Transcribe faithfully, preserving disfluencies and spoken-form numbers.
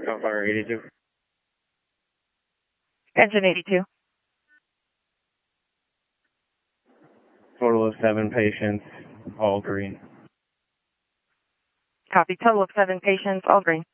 Gunfire eighty-two. Engine eighty-two. Total of seven patients, all green. Copy. Total of seven patients, all green.